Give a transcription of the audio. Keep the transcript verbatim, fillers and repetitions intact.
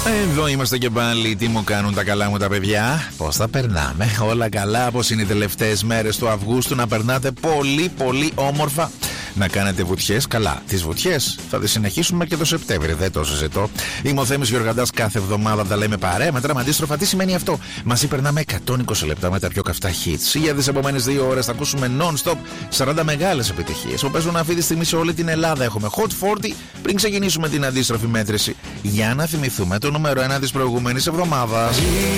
Εδώ είμαστε και πάλι. Τι μου κάνουν τα καλά μου τα παιδιά? Πώς θα περνάμε? Όλα καλά? Πώς είναι οι τελευταίες μέρες του Αυγούστου? Να περνάτε πολύ πολύ όμορφα. Να κάνετε βουτιές. Καλά, τις βουτιές θα τις συνεχίσουμε και το Σεπτέμβρη. Δεν το συζητώ. Είμαι ο Θέμης Γιοργαντάς. Κάθε εβδομάδα τα λέμε παρέα. Μετράμε αντίστροφα. Τι σημαίνει αυτό? Μαζί περνάμε εκατόν είκοσι λεπτά με τα πιο καυτά hits. Για τις επόμενες δύο ώρες θα ακούσουμε non-stop σαράντα μεγάλες επιτυχίες που παίζουν αυτή τη στιγμή σε όλη την Ελλάδα. Έχουμε Hot σαράντα πριν ξεκινήσουμε την αντίστροφη μέτρηση. Για να θυμηθούμε το νούμερο ένα της προηγούμενης εβδομάδας.